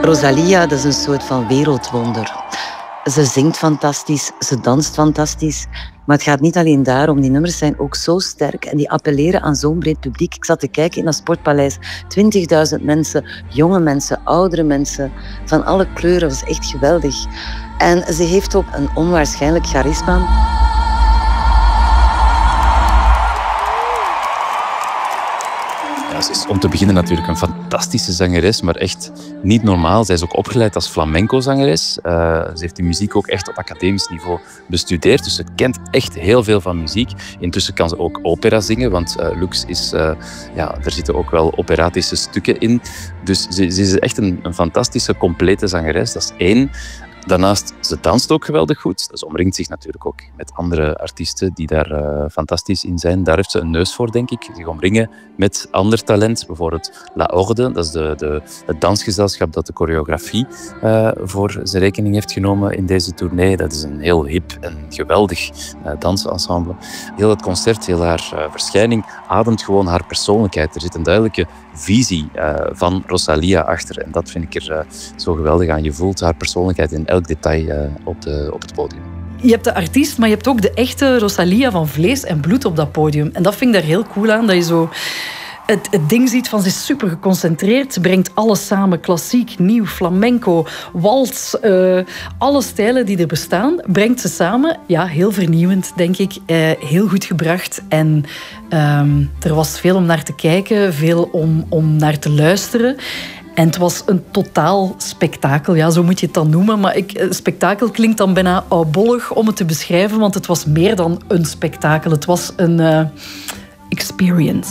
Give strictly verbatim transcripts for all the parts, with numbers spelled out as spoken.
Rosalía, dat is een soort van wereldwonder. Ze zingt fantastisch, ze danst fantastisch. Maar het gaat niet alleen daarom. Die nummers zijn ook zo sterk en die appelleren aan zo'n breed publiek. Ik zat te kijken in dat Sportpaleis. twintigduizend mensen, jonge mensen, oudere mensen, van alle kleuren. Dat is echt geweldig. En ze heeft ook een onwaarschijnlijk charisma. Ja, ze is om te beginnen natuurlijk een fantastische zangeres, maar echt niet normaal. Zij is ook opgeleid als flamenco-zangeres. Uh, ze heeft die muziek ook echt op academisch niveau bestudeerd, dus ze kent echt heel veel van muziek. Intussen kan ze ook opera zingen, want uh, Lux is... Uh, ja, er zitten ook wel operatische stukken in. Dus ze, ze is echt een, een fantastische, complete zangeres. Dat is één. Daarnaast, ze danst ook geweldig goed. Ze omringt zich natuurlijk ook met andere artiesten die daar uh, fantastisch in zijn. Daar heeft ze een neus voor, denk ik. Zich omringen met ander talent. Bijvoorbeeld La Orde, dat is de, de, het dansgezelschap dat de choreografie uh, voor zijn rekening heeft genomen in deze tournee. Dat is een heel hip en geweldig uh, dansensemble. Heel het concert, heel haar uh, verschijning ademt gewoon haar persoonlijkheid. Er zit een duidelijke visie uh, van Rosalía achter. En dat vind ik er uh, zo geweldig aan. Je voelt haar persoonlijkheid in elk detail uh, op, de, op het podium. Je hebt de artiest, maar je hebt ook de echte Rosalía van vlees en bloed op dat podium. En dat vind ik daar heel cool aan, dat je zo het, het ding ziet van ze is super geconcentreerd. Ze brengt alles samen, klassiek, nieuw, flamenco, wals, uh, alle stijlen die er bestaan, brengt ze samen. Ja, heel vernieuwend, denk ik. Uh, heel goed gebracht. En um, er was veel om naar te kijken, veel om, om naar te luisteren. En het was een totaal spektakel. Ja, zo moet je het dan noemen. Maar ik, spektakel klinkt dan bijna oudbollig om het te beschrijven, want het was meer dan een spektakel. Het was een uh, experience.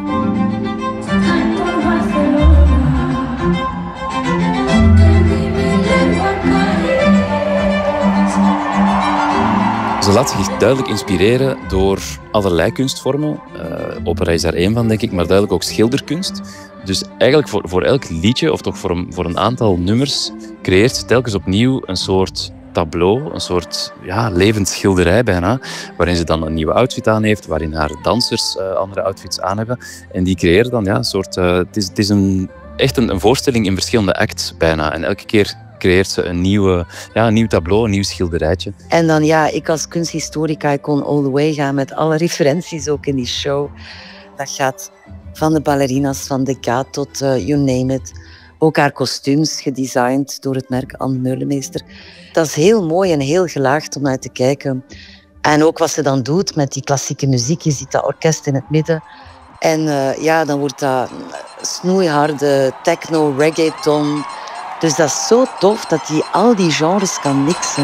Ze laat zich duidelijk inspireren door allerlei kunstvormen. Uh, opera is daar één van, denk ik, maar duidelijk ook schilderkunst. Dus eigenlijk voor, voor elk liedje, of toch voor een, voor een aantal nummers, creëert ze telkens opnieuw een soort tableau, een soort ja, levend schilderij bijna, waarin ze dan een nieuwe outfit aan heeft, waarin haar dansers uh, andere outfits aan hebben. En die creëren dan ja, een soort... Uh, het is, het is een, echt een, een voorstelling in verschillende acts bijna. En elke keer creëert ze een, nieuwe, ja, een nieuw tableau, een nieuw schilderijtje. En dan ja, ik als kunsthistorica, ik kon all the way gaan met alle referenties ook in die show. Dat gaat van de ballerinas van Decade tot uh, you name it. Ook haar kostuums gedesigned door het merk Anne Meulemeester. Dat is heel mooi en heel gelaagd om naar te kijken. En ook wat ze dan doet met die klassieke muziek. Je ziet dat orkest in het midden. En uh, ja, dan wordt dat snoeiharde techno, reggaeton. Dus dat is zo tof dat hij al die genres kan mixen.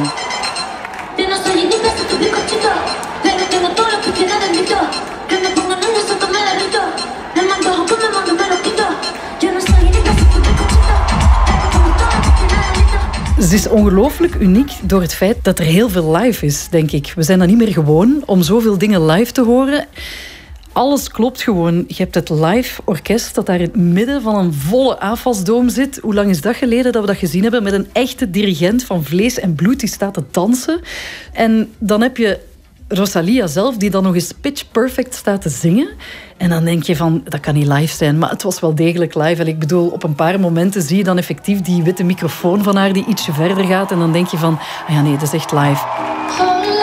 Ze is ongelooflijk uniek door het feit dat er heel veel live is, denk ik. We zijn dan niet meer gewoon om zoveel dingen live te horen. Alles klopt gewoon. Je hebt het live orkest dat daar in het midden van een volle afwasdoom zit. Hoe lang is dat geleden dat we dat gezien hebben? Met een echte dirigent van vlees en bloed die staat te dansen. En dan heb je Rosalía zelf, die dan nog eens pitch perfect staat te zingen. En dan denk je van, dat kan niet live zijn. Maar het was wel degelijk live. En ik bedoel, op een paar momenten zie je dan effectief die witte microfoon van haar die ietsje verder gaat. En dan denk je van, ah ja nee, dat is echt live.